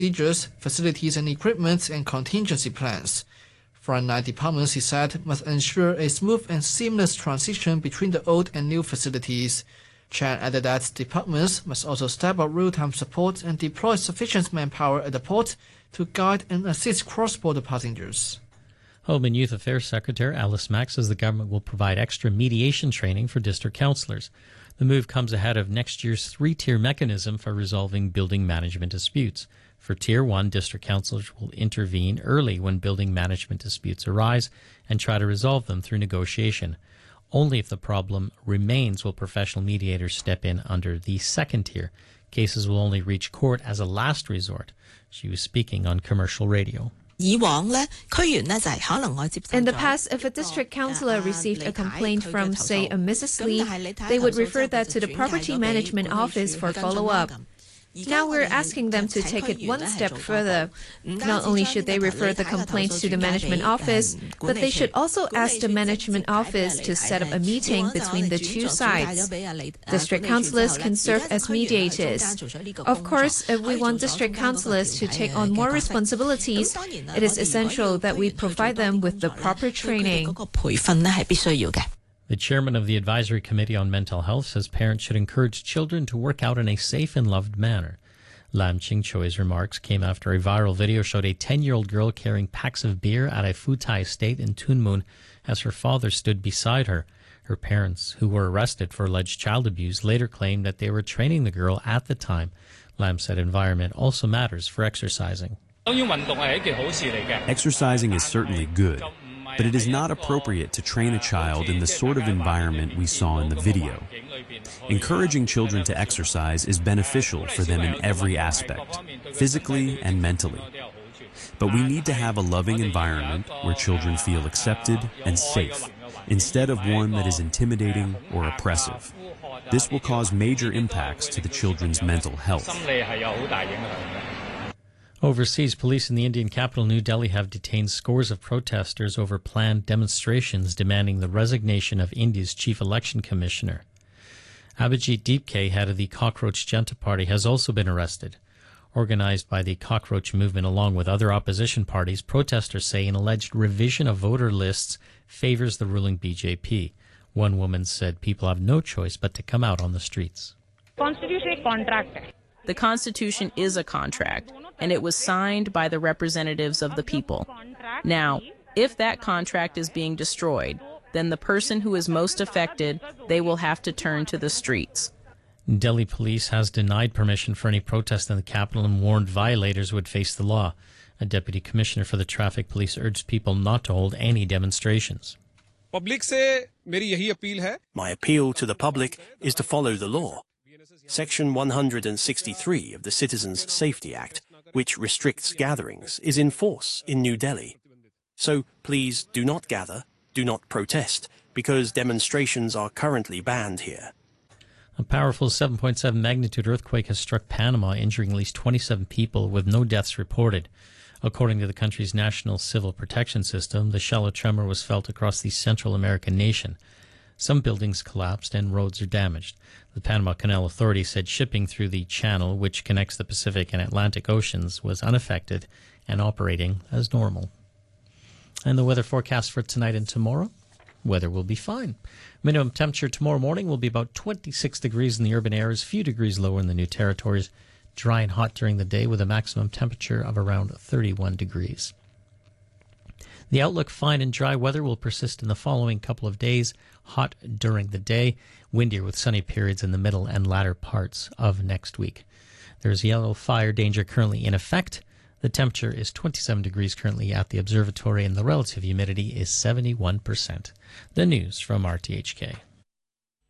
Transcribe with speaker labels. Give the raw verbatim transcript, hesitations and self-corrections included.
Speaker 1: procedures, facilities and equipment, and contingency plans. Frontline departments, he said, must ensure a smooth and seamless transition between the old and new facilities. Chan added that departments must also step up real-time support and deploy sufficient manpower at the port to guide and assist cross-border passengers.
Speaker 2: Home and Youth Affairs Secretary Alice Mack says the government will provide extra mediation training for district councillors. The move comes ahead of next year's three-tier mechanism for resolving building management disputes. For Tier one, district councillors will intervene early when building management disputes arise and try to resolve them through negotiation. Only if the problem remains will professional mediators step in under the second tier. Cases will only reach court as a last resort. She was speaking on commercial radio.
Speaker 3: In the past, if a district councillor received a complaint from, say, a Missus Lee, they would refer that to the property management office for follow-up. Now we're asking them to take it one step further. Not only should they refer the complaints to the management office, but they should also ask the management office to set up a meeting between the two sides. District councillors can serve as mediators. Of course, if we want district councillors to take on more responsibilities, it is essential that we provide them with the proper training.
Speaker 2: The chairman of the Advisory Committee on Mental Health says parents should encourage children to work out in a safe and loved manner. Lam Ching-choi's remarks came after a viral video showed a ten-year-old girl carrying packs of beer at a Futai estate in Tuen Mun as her father stood beside her. Her parents, who were arrested for alleged child abuse, later claimed that they were training the girl at the time. Lam said environment also matters for exercising.
Speaker 4: Exercising is certainly good, but it is not appropriate to train a child in the sort of environment we saw in the video. Encouraging children to exercise is beneficial for them in every aspect, physically and mentally. But we need to have a loving environment where children feel accepted and safe, instead of one that is intimidating or oppressive. This will cause major impacts to the children's mental health.
Speaker 2: Overseas, police in the Indian capital, New Delhi, have detained scores of protesters over planned demonstrations demanding the resignation of India's chief election commissioner. Abhijit Deepke, head of the Cockroach Janta Party, has also been arrested. Organized by the Cockroach Movement along with other opposition parties, protesters say an alleged revision of voter lists favors the ruling B J P. One woman said people have no choice but to come out on the streets.
Speaker 5: The Constitution is a contract, and it was signed by the representatives of the people. Now, if that contract is being destroyed, then the person who is most affected, they will have to turn to the streets.
Speaker 2: Delhi police has denied permission for any protest in the capital and warned violators would face the law. A deputy commissioner for the traffic police urged people not to hold any demonstrations.
Speaker 6: My appeal to the public is to follow the law. Section one hundred sixty-three of the Citizens Safety Act, which restricts gatherings, is in force in New Delhi. So please do not gather, do not protest, because demonstrations are currently banned here.
Speaker 2: A powerful seven point seven magnitude earthquake has struck Panama, injuring at least twenty-seven people, with no deaths reported. According to the country's National Civil Protection System, the shallow tremor was felt across the Central American nation. Some buildings collapsed and roads are damaged. The Panama Canal Authority said shipping through the channel, which connects the Pacific and Atlantic Oceans, was unaffected and operating as normal. And the weather forecast for tonight and tomorrow? Weather will be fine. Minimum temperature tomorrow morning will be about twenty-six degrees in the urban areas, a few degrees lower in the New Territories. Dry and hot during the day with a maximum temperature of around thirty-one degrees. The outlook: fine and dry weather will persist in the following couple of days. Hot during the day, windier with sunny periods in the middle and latter parts of next week. There's yellow fire danger currently in effect. The temperature is twenty-seven degrees currently at the observatory, and the relative humidity is seventy-one percent. The news from R T H K.